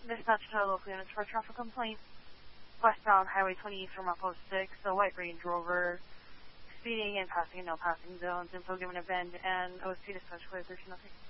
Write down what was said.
Dispatch to local units for a traffic complaint. Westbound Highway 20 from Post 6, a white Range Rover speeding and passing in no passing zones. Info given a bend and OSP dispatch clear 13 nothing.